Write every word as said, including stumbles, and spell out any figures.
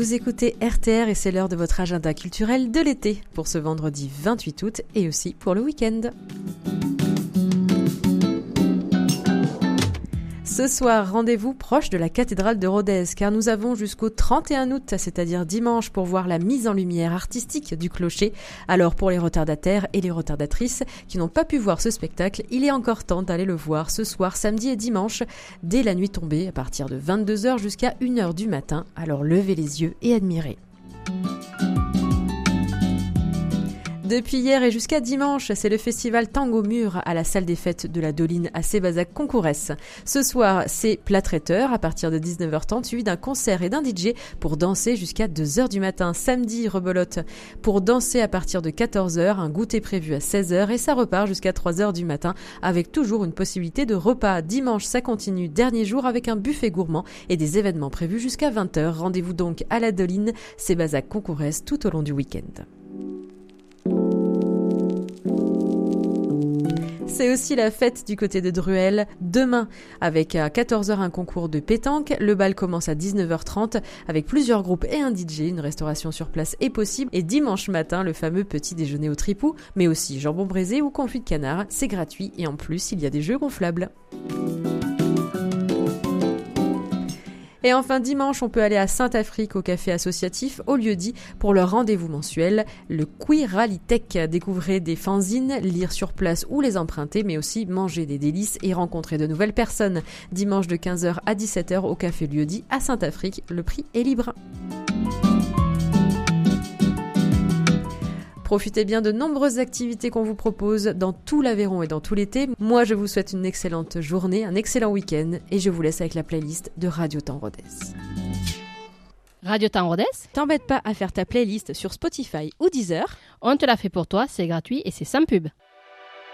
Vous écoutez R T R et c'est l'heure de votre agenda culturel de l'été pour ce vendredi vingt-huit août et aussi pour le week-end. Ce soir, rendez-vous proche de la cathédrale de Rodez car nous avons jusqu'au trente et un août, c'est-à-dire dimanche, pour voir la mise en lumière artistique du clocher. Alors pour les retardataires et les retardatrices qui n'ont pas pu voir ce spectacle, il est encore temps d'aller le voir ce soir, samedi et dimanche, dès la nuit tombée, à partir de vingt-deux heures jusqu'à une heure du matin. Alors levez les yeux et admirez. Depuis hier et jusqu'à dimanche, c'est le festival Tango Mur à la salle des fêtes de la Doline à Sébazac-Concourès. Ce soir, c'est plat traiteur à partir de dix-neuf heures trente, suivi d'un concert et d'un D J pour danser jusqu'à deux heures du matin. Samedi, rebelote pour danser à partir de quatorze heures, un goûter prévu à seize heures et ça repart jusqu'à trois heures du matin avec toujours une possibilité de repas. Dimanche, ça continue, dernier jour avec un buffet gourmand et des événements prévus jusqu'à vingt heures. Rendez-vous donc à la Doline, Sébazac-Concourès tout au long du week-end. C'est aussi la fête du côté de Druel demain avec à quatorze heures un concours de pétanque. Le bal commence à dix-neuf heures trente avec plusieurs groupes et un D J. Une restauration sur place est possible. Et dimanche matin, le fameux petit déjeuner au tripou, mais aussi jambon braisé ou confit de canard. C'est gratuit et en plus, il y a des jeux gonflables. Et enfin, dimanche, on peut aller à Saint-Afrique au café associatif au lieu-dit pour leur rendez-vous mensuel, le Queeralitech. Découvrez des fanzines, lire sur place ou les emprunter, mais aussi manger des délices et rencontrer de nouvelles personnes. Dimanche de quinze heures à dix-sept heures au café lieu-dit à Saint-Afrique. Le prix est libre. Profitez bien de nombreuses activités qu'on vous propose dans tout l'Aveyron et dans tout l'été. Moi, je vous souhaite une excellente journée, un excellent week-end et je vous laisse avec la playlist de Radio Temps Rodez. Radio Temps Rodez, t'embête pas à faire ta playlist sur Spotify ou Deezer. On te la fait pour toi, c'est gratuit et c'est sans pub.